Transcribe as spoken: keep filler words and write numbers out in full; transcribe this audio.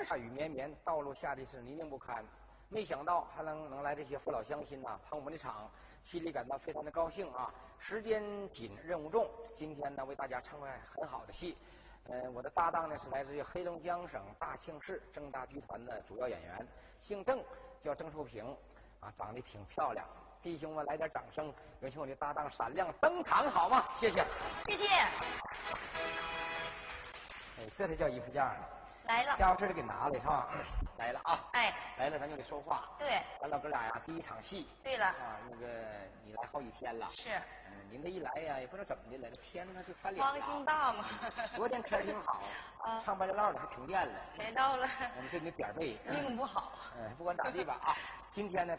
大雨绵绵，道路下的是泥泞不堪。没想到还能能来这些父老乡亲呐、啊，捧我们的场，心里感到非常的高兴啊！时间紧，任务重，今天呢为大家唱块很好的戏。呃，我的搭档呢是来自于黑龙江省大庆市正大剧团的主要演员，姓郑，叫郑树平，啊，长得挺漂亮。弟兄们来点掌声，有请我的搭档闪亮登场好吗？谢谢， 谢谢。 哎，这才叫衣服架呢。 来了， 家伙事儿给拿来是吧？来了啊！ 哎， 来了，咱就得说话。 对， 咱老哥俩呀，第一场戏。 对了啊，那个你来好几天了。 是。 嗯，您这一来呀，也不知道怎么的了，这天呢就翻脸了。 风心大嘛。 昨天天挺好， 啊， 唱半拉唠的还停电了。 谁到了？ 嗯，这你点儿背。 命不好。 嗯，不管咋地吧啊，今天呢。